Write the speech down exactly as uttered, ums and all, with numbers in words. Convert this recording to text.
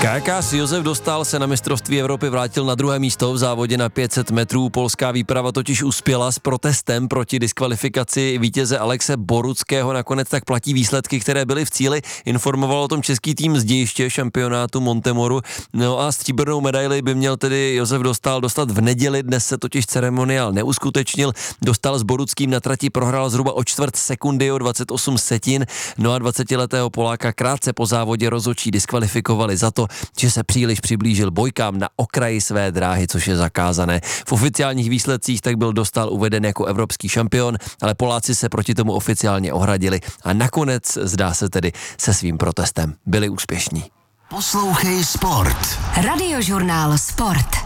Kajakář Josef Dostál se na mistrovství Evropy vrátil na druhé místo v závodě na pět set metrů. Polská výprava totiž uspěla s protestem proti diskvalifikaci vítěze Alexe Boruckého. Nakonec tak platí výsledky, které byly v cíli. Informoval o tom český tým z dějiště šampionátu Montemoru. No a stříbrnou medaili by měl tedy Josef Dostál dostat v neděli. Dnes se totiž ceremoniál neuskutečnil. Dostál s Boruckým na trati prohrál zhruba o čtvrt sekundy, o dvacet osm setin. No a dvacetiletého Poláka krátce po závodě rozhodčí diskvalifikovali za to, že se příliš přiblížil bojkám na okraji své dráhy, což je zakázané. V oficiálních výsledcích tak byl Dostál uveden jako evropský šampion, ale Poláci se proti tomu oficiálně ohradili a nakonec, zdá se tedy, se svým protestem byli úspěšní. Poslouchej Sport. Radiožurnál Sport.